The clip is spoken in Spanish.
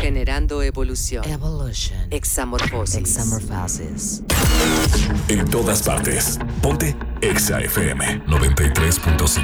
Generando evolución. Evolution. Examorfosis. Examorphosis. En todas partes. Ponte Exa FM 93.5.